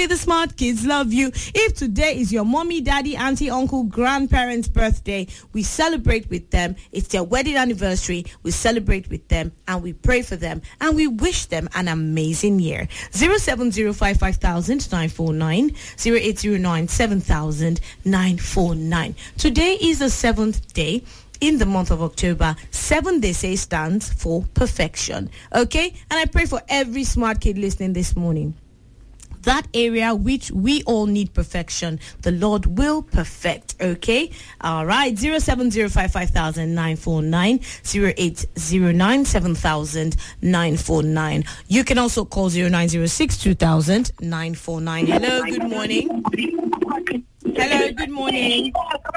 the smart kids love you. If today is your mommy, daddy, auntie, uncle, grandparents' birthday, we celebrate with them. It's their wedding anniversary. We celebrate with them and we pray for them and we wish them an amazing year. 07055 949, 0809 7000 949. Today is the 7th day in the month of October. 7, they say, stands for perfection. Okay? And I pray for every smart kid listening this morning. That area which we all need perfection, the Lord will perfect. Okay? All right. 07055 949, 0809 7000 949. You can also call 0906 2000 949. Hello, good morning. Hello, good morning.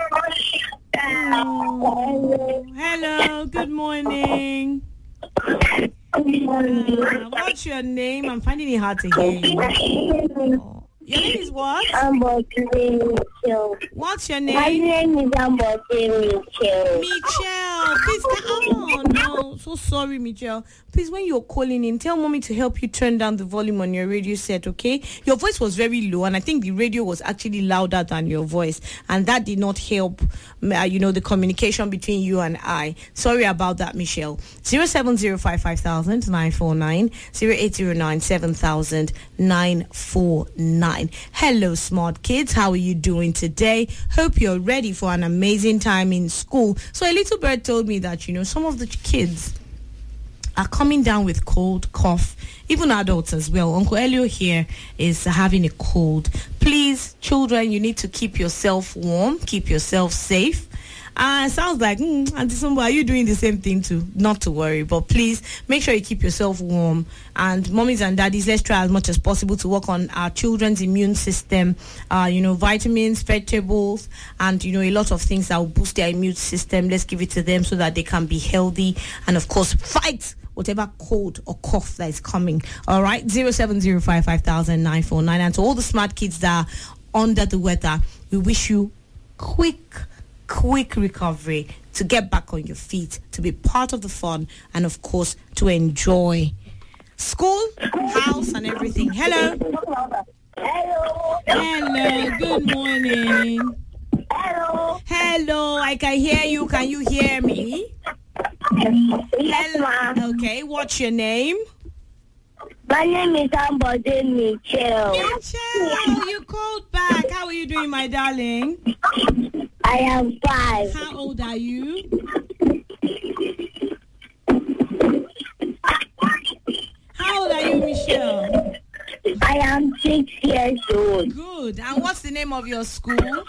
Hello, good morning. What's your name? I'm finding it hard to hear you. Your name is what? Michelle. What's your name? My name is Michelle. Michelle, please come on. No, so sorry, Michelle. Please, when you're calling in, tell mommy to help you turn down the volume on your radio set, okay? Your voice was very low, and I think the radio was actually louder than your voice, and that did not help, the communication between you and I. Sorry about that, Michelle. 07055 949, 0809 7000 949. Hello, smart kids. How are you doing today? Hope you're ready for an amazing time in school. So a little bird told me that, some of the kids are coming down with cold, cough, even adults as well. Uncle Elio here is having a cold. Please, children, you need to keep yourself warm, keep yourself safe. Sounds like, Auntie Sumbo, are you doing the same thing too? Not to worry, but please make sure you keep yourself warm. And mommies and daddies, let's try as much as possible to work on our children's immune system. Vitamins, vegetables, and, a lot of things that will boost their immune system. Let's give it to them so that they can be healthy and, of course, fight whatever cold or cough that is coming. All right, 07055 949. And to all the smart kids that are under the weather, we wish you quick recovery to get back on your feet, to be part of the fun, and of course to enjoy school, house, and everything. Hello, good morning. Hello, I can hear you. Can you hear me? Hello. Okay, what's your name? My name is Michelle. Michelle, you called back. How are you doing, my darling? I am 5. How old are you? How old are you, Michelle? I am 6 years old. Good. And what's the name of your school?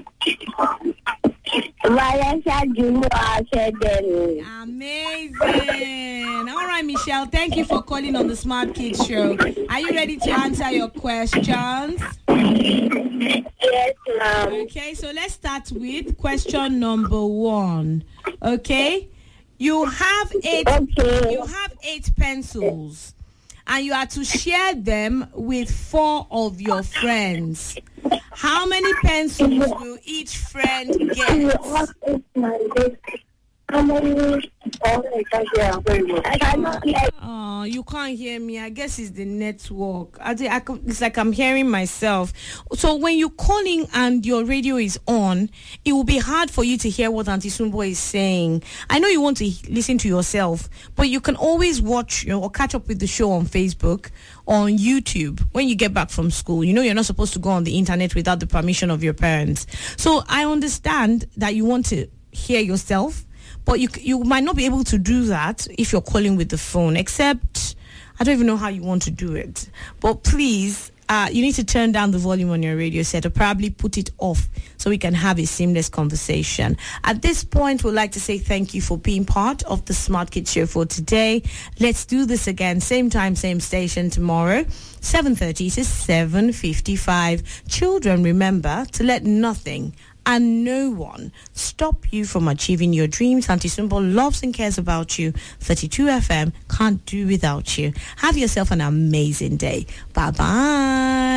Valencia Junior Academy. Amazing. All right, Michelle, thank you for calling on the Smart Kids Show. Are you ready to answer your questions? Yes, ma'am. Okay, so let's start with question number 1. Okay? You have 8 pencils, and you are to share them with 4 of your friends. How many pencils will each friend get? Oh, you can't hear me. I guess it's the network. It's like I'm hearing myself. So when you're calling and your radio is on, it will be hard for you to hear what Auntie Sumbo is saying. I know you want to listen to yourself, but you can always watch or catch up with the show on Facebook, on YouTube when you get back from school. You're not supposed to go on the internet without the permission of your parents. So I understand that you want to hear yourself, but you might not be able to do that if you're calling with the phone, except I don't even know how you want to do it. But please, you need to turn down the volume on your radio set or probably put it off so we can have a seamless conversation. At this point, we'd like to say thank you for being part of the Smart Kids Show for today. Let's do this again, same time, same station tomorrow, 7:30 to 7:55. Children, remember to let nothing and no one stop you from achieving your dreams. Auntie Sumbo loves and cares about you. 32 FM can't do without you. Have yourself an amazing day. Bye-bye.